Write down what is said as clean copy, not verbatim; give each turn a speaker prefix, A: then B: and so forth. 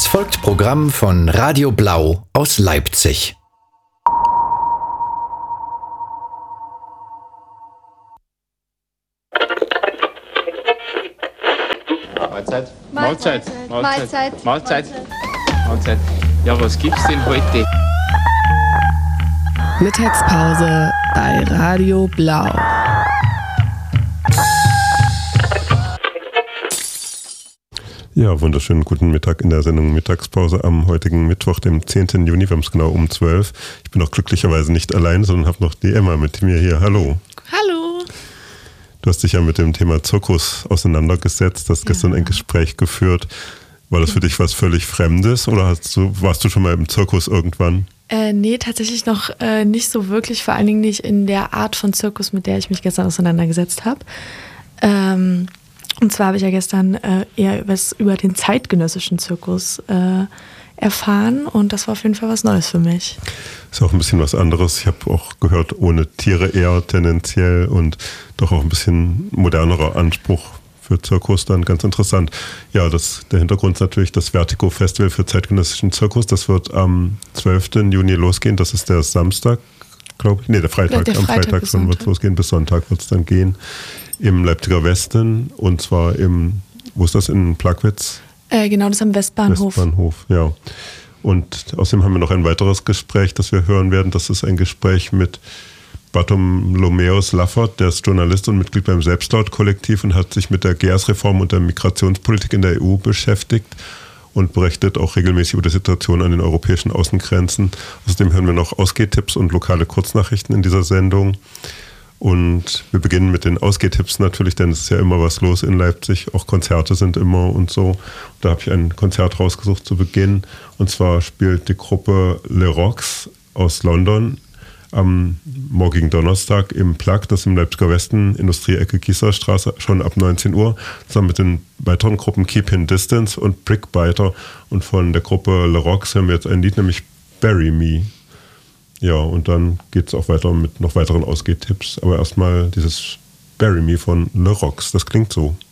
A: folgt Programm von Radio Blau aus Leipzig.
B: Mahlzeit. Ja, was gibt's denn heute?
C: Mittagspause bei Radio Blau.
D: Ja, wunderschönen guten Mittag in der Sendung Mittagspause am heutigen Mittwoch, dem 10. Juni. Wir haben es genau um 12. Ich bin auch glücklicherweise nicht allein, sondern habe noch die Emma mit mir hier. Hallo.
C: Hallo.
D: Du hast dich ja mit dem Thema Zirkus auseinandergesetzt, hast gestern ein Gespräch geführt. War das für dich was völlig Fremdes oder warst du schon mal im Zirkus irgendwann?
C: Nee, tatsächlich noch nicht so wirklich, vor allen Dingen nicht in der Art von Zirkus, mit der ich mich gestern auseinandergesetzt habe. Und zwar habe ich ja gestern eher über den zeitgenössischen Zirkus erfahren und das war auf jeden Fall was Neues für mich.
D: Ist auch ein bisschen was anderes. Ich habe auch gehört, ohne Tiere eher tendenziell und doch auch ein bisschen modernerer Anspruch für Zirkus, dann ganz interessant. Ja, der Hintergrund ist natürlich das Vertigo Festival für zeitgenössischen Zirkus. Das wird am 12. Juni losgehen. Das ist der Samstag, glaube ich. Nee, der Freitag. Am Freitag schon wird es losgehen. Bis Sonntag wird es dann gehen. Im Leipziger Westen und zwar wo ist das, in Plagwitz? Genau,
C: das ist am Westbahnhof.
D: Westbahnhof, ja. Und außerdem haben wir noch ein weiteres Gespräch, das wir hören werden. Das ist ein Gespräch mit Bartholomäus Laffert, der ist Journalist und Mitglied beim Selbstlaut-Kollektiv und hat sich mit der GERS-Reform und der Migrationspolitik in der EU beschäftigt und berichtet auch regelmäßig über die Situation an den europäischen Außengrenzen. Außerdem hören wir noch Ausgehtipps und lokale Kurznachrichten in dieser Sendung. Und wir beginnen mit den Ausgehtipps natürlich, denn es ist ja immer was los in Leipzig. Auch Konzerte sind immer und so. Da habe ich ein Konzert rausgesucht zu Beginn. Und zwar spielt die Gruppe Le Rox aus London am morgigen Donnerstag im Plug, das im Leipziger Westen, Industrieecke Gießerstraße, schon ab 19 Uhr, zusammen mit den weiteren Gruppen Keep in Distance und Brickbiter. Und von der Gruppe Le Rox hören wir jetzt ein Lied, nämlich Bury Me. Ja, und dann geht es auch weiter mit noch weiteren Ausgehtipps. Aber erstmal dieses Bury Me von Le Rox. Das klingt so.